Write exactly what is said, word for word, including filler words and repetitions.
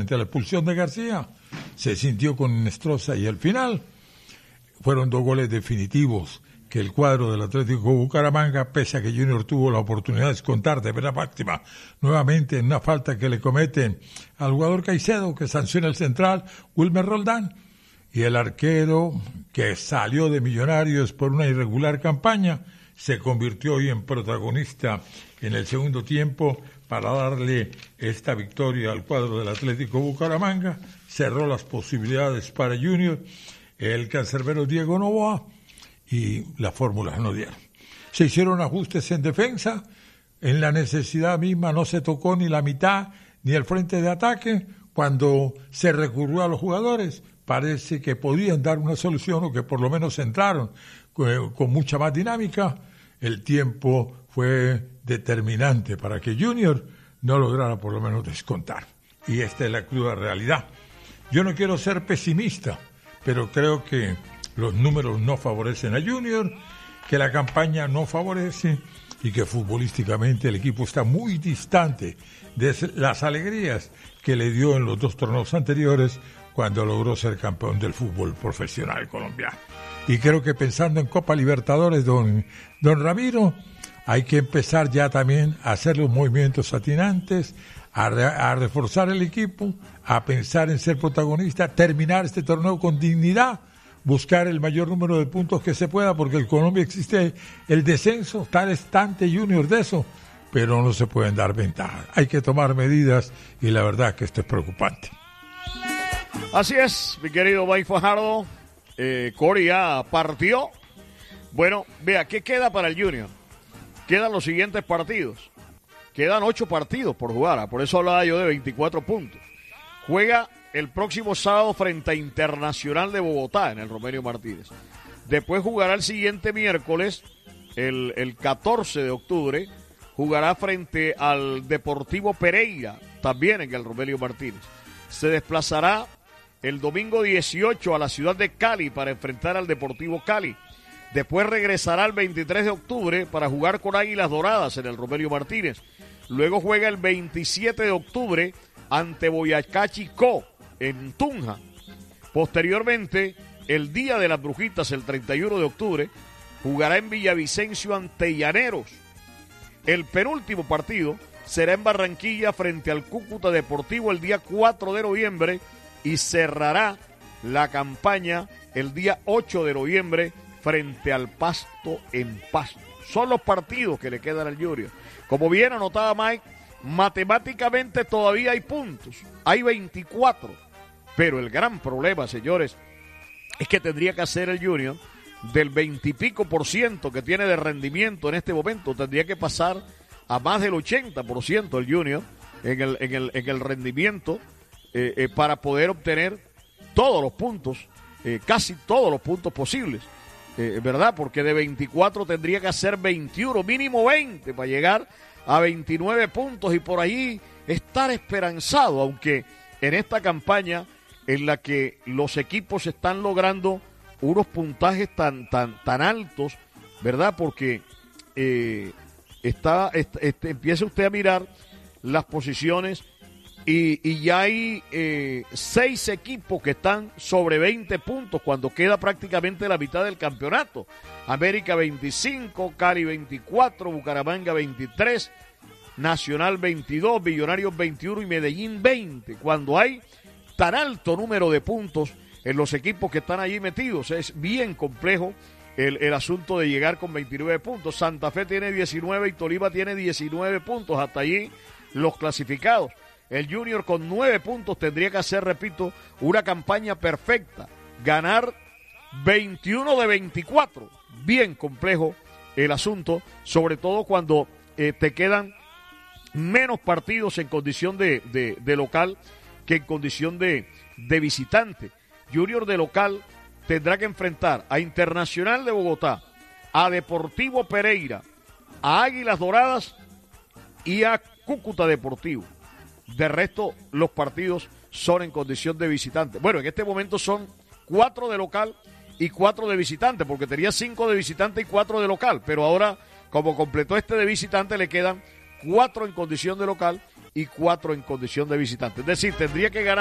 Ante la expulsión de García, se sintió con Inestrosa y al final fueron dos goles definitivos que el cuadro del Atlético Bucaramanga, pese a que Junior tuvo la oportunidad de descontar de vera máxima nuevamente en una falta que le cometen al jugador Caicedo, que sanciona el central, Wilmer Roldán, y el arquero que salió de Millonarios por una irregular campaña, se convirtió hoy en protagonista en el segundo tiempo para darle esta victoria al cuadro del Atlético Bucaramanga, cerró las posibilidades para Junior, el cancerbero Diego Novoa, y las fórmulas no dieron. Se hicieron ajustes en defensa, en la necesidad misma no se tocó ni la mitad ni el frente de ataque. Cuando se recurrió a los jugadores, parece que podían dar una solución o que por lo menos entraron con, con mucha más dinámica. El tiempo fue determinante para que Junior no lograra por lo menos descontar. Y esta es la cruda realidad. Yo no quiero ser pesimista, pero creo que los números no favorecen a Junior, que la campaña no favorece y que futbolísticamente el equipo está muy distante de las alegrías que le dio en los dos torneos anteriores cuando logró ser campeón del fútbol profesional colombiano. Y creo que pensando en Copa Libertadores, don, don Ramiro, hay que empezar ya también a hacer los movimientos atinantes, a, re, a reforzar el equipo, a pensar en ser protagonista, terminar este torneo con dignidad, buscar el mayor número de puntos que se pueda, porque en Colombia existe el descenso, está distante Junior de eso, pero no se pueden dar ventajas. Hay que tomar medidas y la verdad que esto es preocupante. Así es, mi querido Mike Fajardo. Eh, Cori ya partió. Bueno, vea, ¿qué queda para el Junior? Quedan los siguientes partidos. Quedan ocho partidos por jugar, por eso hablaba yo de veinticuatro puntos. Juega el próximo sábado frente a Internacional de Bogotá en el Romelio Martínez. Después jugará el siguiente miércoles, el, el catorce de octubre, jugará frente al Deportivo Pereira, también en el Romelio Martínez. Se desplazará el domingo dieciocho a la ciudad de Cali para enfrentar al Deportivo Cali. Después regresará el veintitrés de octubre para jugar con Águilas Doradas en el Romelio Martínez. Luego juega el veintisiete de octubre ante Boyacá Chicó en Tunja. Posteriormente, el Día de las Brujitas, el treinta y uno de octubre, jugará en Villavicencio ante Llaneros. El penúltimo partido será en Barranquilla frente al Cúcuta Deportivo el día cuatro de noviembre y cerrará la campaña el día ocho de noviembre frente al Pasto en Pasto. Son los partidos que le quedan al Junior. Como bien anotaba Mike, matemáticamente todavía hay puntos, hay veinticuatro, pero el gran problema, señores, es que tendría que hacer el Junior del veintipico por ciento que tiene de rendimiento en este momento, tendría que pasar a más del ochenta por ciento el Junior en el, en el, en el rendimiento eh, eh, para poder obtener todos los puntos, eh, casi todos los puntos posibles, eh, ¿verdad? Porque de veinticuatro tendría que hacer veintiuno, mínimo veinte para llegar a veintinueve puntos y por ahí estar esperanzado, aunque en esta campaña en la que los equipos están logrando unos puntajes tan tan tan altos, ¿verdad? Porque eh, está, este, este, empieza usted a mirar las posiciones y, y ya hay eh, seis equipos que están sobre veinte puntos cuando queda prácticamente la mitad del campeonato. América veinticinco, Cali veinticuatro, Bucaramanga veintitrés, Nacional veintidós, Millonarios veintiuno y Medellín veinte. Cuando hay tan alto número de puntos en los equipos que están allí metidos, es bien complejo el, el asunto de llegar con veintinueve puntos. Santa Fe tiene diecinueve y Tolima tiene diecinueve puntos, hasta allí los clasificados. El Junior con nueve puntos tendría que hacer, repito, una campaña perfecta, ganar veintiuno de veinticuatro. Bien complejo el asunto, sobre todo cuando eh, te quedan menos partidos en condición de, de, de local que en condición de, de visitante. Junior de local tendrá que enfrentar a Internacional de Bogotá, a Deportivo Pereira, a Águilas Doradas y a Cúcuta Deportivo. De resto, los partidos son en condición de visitante. Bueno, en este momento son cuatro de local y cuatro de visitante, porque tenía cinco de visitante y cuatro de local, pero ahora, como completó este de visitante, le quedan cuatro en condición de local y cuatro en condición de visitante. Es decir, tendría que ganar